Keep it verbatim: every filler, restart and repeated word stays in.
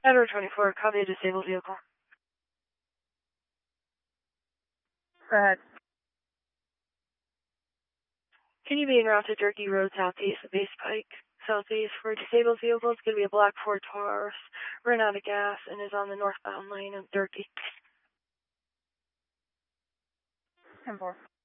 Edward twenty-four, copy a disabled vehicle. Go ahead. Can you be en route to Turkey Road southeast of Base Pike? Southeast for a disabled vehicle. It's going to be a black Ford Taurus, ran out of gas, and is on the northbound lane of Turkey. ten four.